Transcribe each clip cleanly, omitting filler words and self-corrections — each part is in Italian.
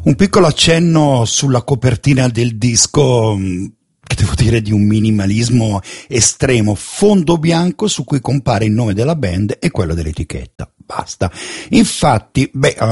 Un piccolo accenno sulla copertina del disco, che devo dire di un minimalismo estremo, fondo bianco su cui compare il nome della band e quello dell'etichetta, basta. Infatti,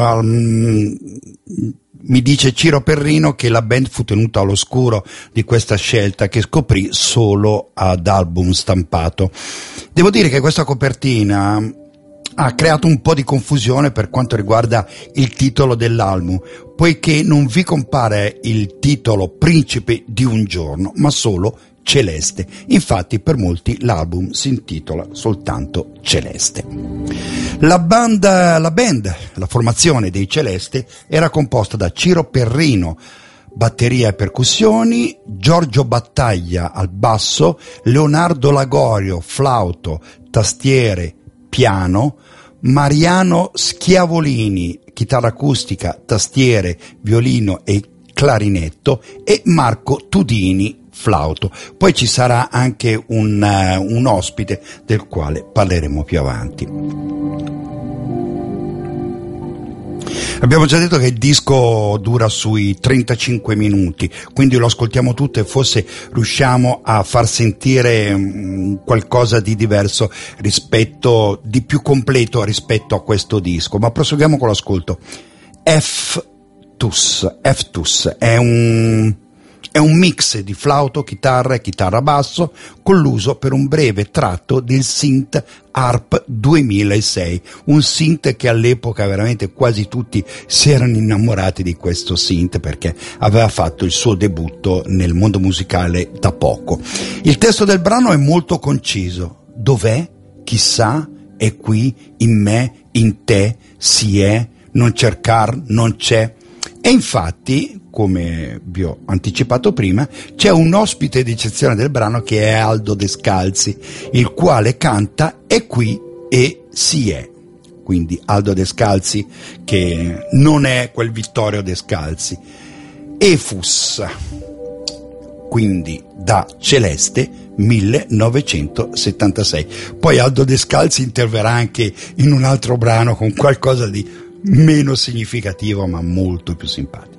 mi dice Ciro Perrino che la band fu tenuta all'oscuro di questa scelta, che scoprì solo ad album stampato. Devo dire che questa copertina ha creato un po' di confusione per quanto riguarda il titolo dell'album, poiché non vi compare il titolo Principe di un giorno, ma solo Celeste. Infatti per molti l'album si intitola soltanto Celeste. La formazione dei Celeste era composta da Ciro Perrino, batteria e percussioni, Giorgio Battaglia al basso, Leonardo Lagorio, flauto, tastiere, piano, Mariano Schiavolini, chitarra acustica, tastiere, violino e clarinetto, e Marco Tudini, flauto. Poi ci sarà anche un ospite del quale parleremo più avanti. Abbiamo già detto che il disco dura sui 35 minuti, quindi lo ascoltiamo tutto e forse riusciamo a far sentire qualcosa di diverso, di più completo rispetto a questo disco. Ma proseguiamo con l'ascolto. F-Tus è un mix di flauto, chitarra e chitarra basso, con l'uso per un breve tratto del synth Harp 2006, un synth che all'epoca veramente quasi tutti si erano innamorati di questo synth, perché aveva fatto il suo debutto nel mondo musicale da poco. Il testo del brano è molto conciso: dov'è? Chissà, è qui, in me, in te, si è, non cercar, non c'è. E infatti, come vi ho anticipato prima, c'è un ospite d'eccezione del brano che è Aldo Descalzi, il quale canta "È qui e si è". Quindi Aldo Descalzi, che non è quel Vittorio Descalzi. Efus, quindi da Celeste 1976. Poi Aldo Descalzi interverrà anche in un altro brano con qualcosa di meno significativo ma molto più simpatico.